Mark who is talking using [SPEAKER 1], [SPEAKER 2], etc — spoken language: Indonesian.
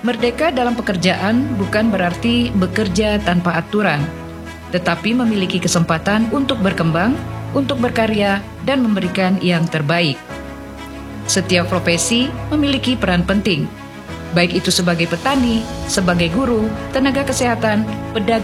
[SPEAKER 1] Merdeka dalam pekerjaan bukan berarti bekerja tanpa aturan, tetapi memiliki kesempatan untuk berkembang, untuk berkarya, dan memberikan yang terbaik. Setiap profesi memiliki peran penting, baik itu sebagai petani, sebagai guru, tenaga kesehatan, pedagang,